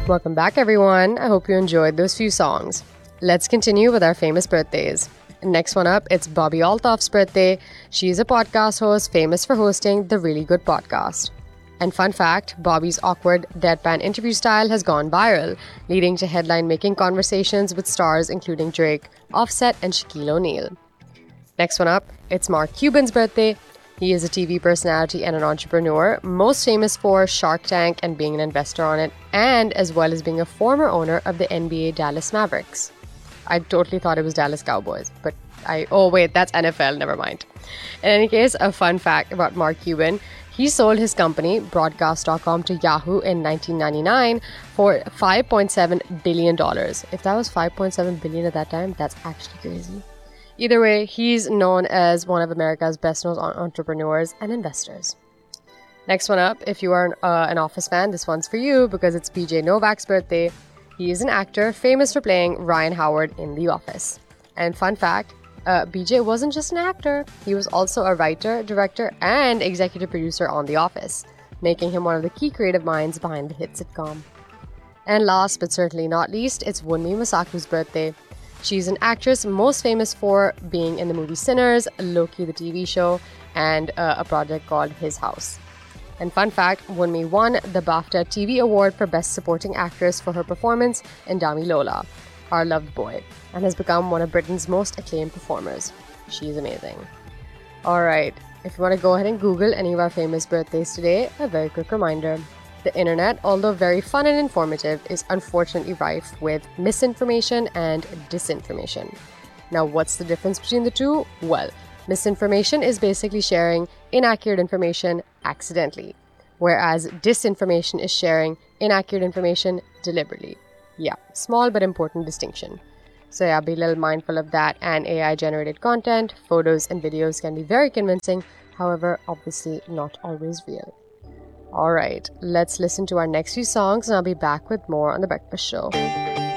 Welcome back, everyone. I hope you enjoyed those few songs. Let's continue with our famous birthdays. Next one up, it's Bobbi Altoff's birthday. She's a podcast host famous for hosting the Really Good Podcast. And fun fact, Bobbi's awkward deadpan interview style has gone viral, leading to headline-making conversations with stars including Drake, Offset, and Shaquille O'Neal. Next one up, it's Mark Cuban's birthday. He is a TV personality and an entrepreneur, most famous for Shark Tank and being an investor on it, and as well as being a former owner of the NBA Dallas Mavericks. I totally thought it was Dallas Cowboys, but that's NFL, never mind. In any case, a fun fact about Mark Cuban, he sold his company, Broadcast.com, to Yahoo in 1999 for $5.7 billion. If that was $5.7 billion at that time, that's actually crazy. Either way, he's known as one of America's best-known entrepreneurs and investors. Next one up, if you are an Office fan, this one's for you because it's BJ Novak's birthday. He is an actor famous for playing Ryan Howard in The Office. And fun fact, BJ wasn't just an actor, he was also a writer, director, and executive producer on The Office, making him one of the key creative minds behind the hit sitcom. And last but certainly not least, it's Wunmi Mosaku's birthday. She's an actress most famous for being in the movie Sinners, Loki the TV show, and a project called His House. And fun fact, Wunmi won the BAFTA TV Award for Best Supporting Actress for her performance in Dami Lola, Our Loved Boy, and has become one of Britain's most acclaimed performers. She's amazing. Alright, if you want to go ahead and Google any of our famous birthdays today, a very quick reminder. The internet, although very fun and informative, is unfortunately rife with misinformation and disinformation. Now, what's the difference between the two? Well, misinformation is basically sharing inaccurate information accidentally, whereas disinformation is sharing inaccurate information deliberately. Yeah, small but important distinction. So yeah, be a little mindful of that, and AI-generated content, photos and videos can be very convincing, however, obviously not always real. Alright, let's listen to our next few songs and I'll be back with more on The Breakfast Show.